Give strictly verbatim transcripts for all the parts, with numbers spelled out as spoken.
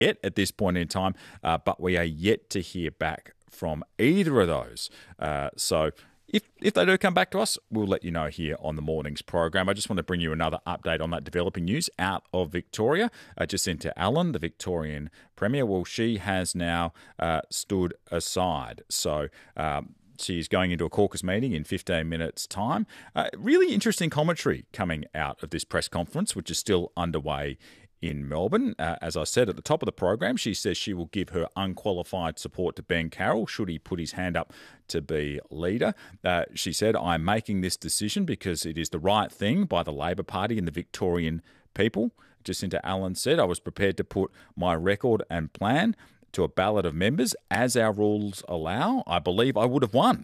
yet at this point in time, uh, but we are yet to hear back from either of those. Uh, so if if they do come back to us, we'll let you know here on the morning's program. I just want to bring you another update on that developing news out of Victoria. Uh, Jacinta Allen, the Victorian Premier, well, she has now uh, stood aside. So um, she's going into a caucus meeting in fifteen minutes' time. Uh, really interesting commentary coming out of this press conference, which is still underway in Melbourne. Uh, as I said at the top of the program, she says she will give her unqualified support to Ben Carroll should he put his hand up to be leader. Uh, she said, I'm making this decision because it is the right thing by the Labor Party and the Victorian people. Jacinta Allen said, I was prepared to put my record and plan to a ballot of members as our rules allow. I believe I would have won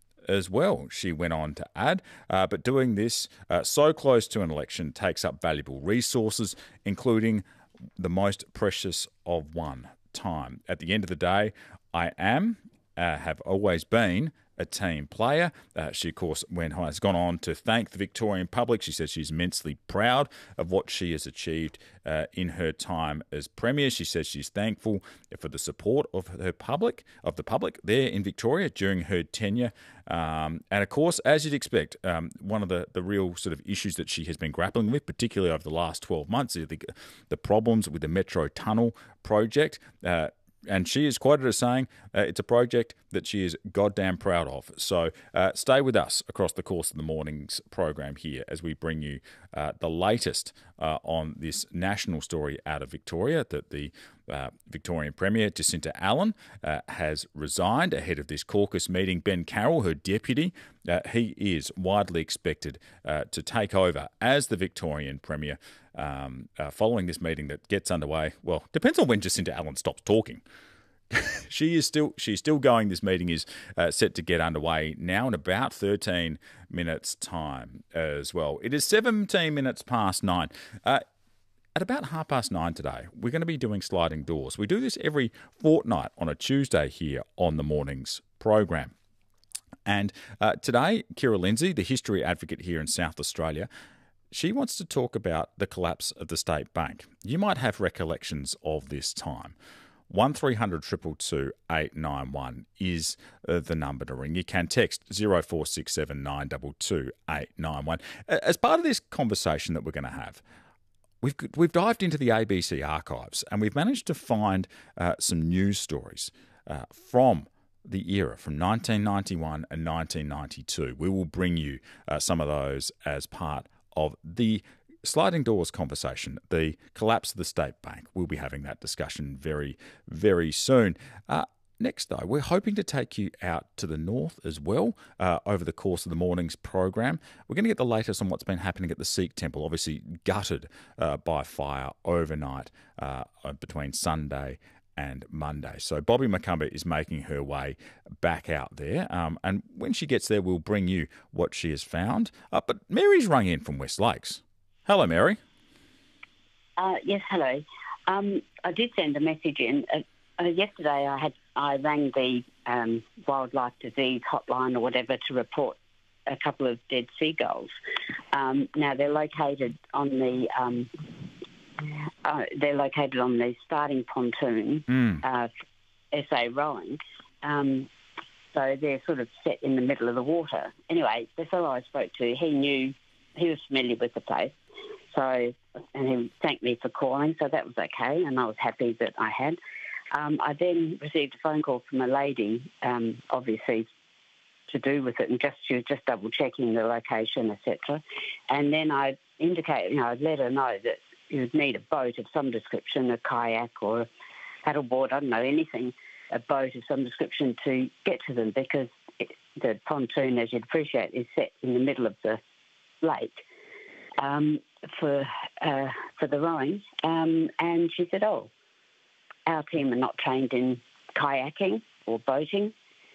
as well, she went on to add. Uh, but doing this uh, so close to an election takes up valuable resources, including the most precious of one, time. At the end of the day, I am, uh, have always been, a team player. Uh, she, of course, went has gone on to thank the Victorian public. She says she's immensely proud of what she has achieved uh, in her time as Premier. She says she's thankful for the support of her public, of the public there in Victoria during her tenure. Um, and, of course, as you'd expect, um, one of the, the real sort of issues that she has been grappling with, particularly over the last twelve months, is the, the problems with the Metro Tunnel project. Uh, And she is quoted as saying uh, it's a project that she is goddamn proud of. So uh, stay with us across the course of the morning's program here as we bring you uh, the latest uh, on this national story out of Victoria, that the uh, Victorian Premier, Jacinta Allen, uh, has resigned ahead of this caucus meeting. Ben Carroll, her deputy, uh, he is widely expected uh, to take over as the Victorian Premier um, uh, following this meeting that gets underway. Well, depends on when Jacinta Allen stops talking. she is still she's still going. This meeting is uh, set to get underway now in about thirteen minutes' time as well. It is seventeen minutes past nine. Uh, At about half past nine today, we're going to be doing sliding doors. We do this every fortnight on a Tuesday here on the morning's program. And uh, today, Kira Lindsay, the history advocate here in South Australia, she wants to talk about the collapse of the State Bank. You might have recollections of this time. one three hundred two two two eight nine one is uh, the number to ring. You can text zero four six seven nine two two eight nine one. As part of this conversation that we're going to have, We've we've dived into the A B C archives and we've managed to find uh, some news stories uh, from the era, from nineteen ninety-one and nineteen ninety-two. We will bring you uh, some of those as part of the sliding doors conversation, the collapse of the State Bank. We'll be having that discussion very, very soon. Uh, Next, though, we're hoping to take you out to the north as well uh, over the course of the morning's program. We're going to get the latest on what's been happening at the Sikh temple, obviously gutted uh, by fire overnight uh, between Sunday and Monday. So Bobby McCumber is making her way back out there. Um, and when she gets there, we'll bring you what she has found. Uh, but Mary's rung in from West Lakes. Hello, Mary. Uh, yes, hello. Um, I did send a message in. Uh, uh, yesterday I had I rang the um, wildlife disease hotline or whatever to report a couple of dead seagulls. Um, now they're located on the um, uh, they're located on the starting pontoon, mm. uh, S A rowing. Um, so they're sort of set in the middle of the water. Anyway, the fellow I spoke to, he knew, he was familiar with the place. So, and he thanked me for calling, so that was okay, and I was happy that I had. Um, I then received a phone call from a lady, um, obviously to do with it, and just she was just double checking the location, et cetera. And then I indicated, you know, I'd let her know that you would need a boat of some description, a kayak or a paddleboard, I don't know, anything, a boat of some description to get to them, because it, the pontoon, as you'd appreciate, is set in the middle of the lake um, for uh, for the rowing. Um, and she said, oh, our team are not trained in kayaking or boating.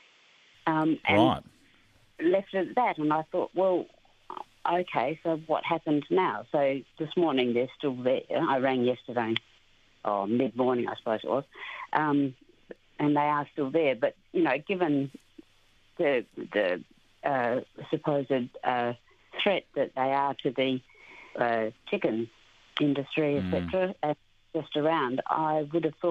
Um, and right. left it at that. And I thought, well, okay, so what happens now? So this morning they're still there. I rang yesterday, or mid-morning I suppose it was, um, and they are still there. But, you know, given the, the uh, supposed uh, threat that they are to the uh, chicken industry, et cetera, mm. accessed around, I would have thought